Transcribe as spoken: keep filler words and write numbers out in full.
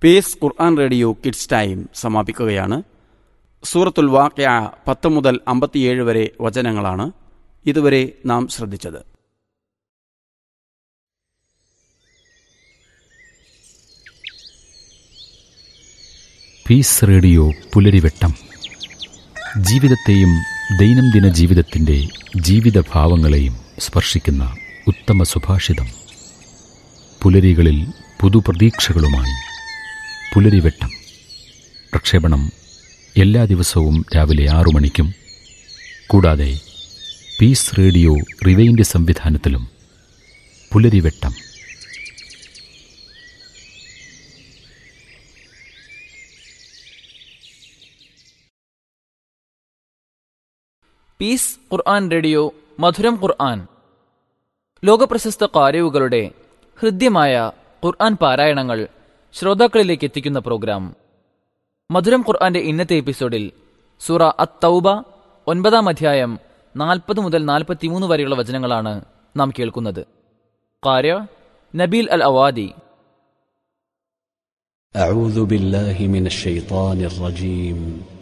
Piece ഖുർആൻ radio kids time സമാപിക്കുകയാണ്. സൂറത്തുൽ വാഖിഅ പത്ത് മുതൽ അമ്പത്തിയേഴ് വരെ വചനങ്ങളാണ് ഇതുവരെ നാം ശ്രദ്ധിച്ചത്. പീസ് റേഡിയോ പുലരിവെട്ടം. ജീവിതത്തെയും ദൈനംദിന ജീവിതത്തിൻ്റെ ജീവിതഭാവങ്ങളെയും സ്പർശിക്കുന്ന ഉത്തമ സുഭാഷിതം. പുലരികളിൽ പുതുപ്രതീക്ഷകളുമായി പുലരിവെട്ടം. പ്രക്ഷേപണം എല്ലാ ദിവസവും രാവിലെ ആറു മണിക്കും, കൂടാതെ പീസ് റേഡിയോ റിവൈൻഡ് സംവിധാനത്തിലും. പുലരിവെട്ടം. പീസ് ഖുർആൻ റേഡിയോ മധുരം ഖുർആൻ. ലോകപ്രശസ്ത ഖാരിഉകളുടെ ഹൃദ്യമായ ഖുർആൻ പാരായണങ്ങൾ ശ്രോതാക്കളിലേക്ക് എത്തിക്കുന്ന പ്രോഗ്രാം. മധുരം ഖുർആന്റെ ഇന്നത്തെ എപ്പിസോഡിൽ സൂറ അത്ത്-തൗബ ഒൻപതാം അധ്യായം നാൽപ്പത് മുതൽ നാൽപ്പത്തിമൂന്ന് വരെയുള്ള വചനങ്ങളാണ് നാം കേൾക്കുന്നത്. ഖാരി നബീൽ അൽ അവാദി. അഊദു ബില്ലാഹി മിനശ് ശൈത്വാനിർ റജീം.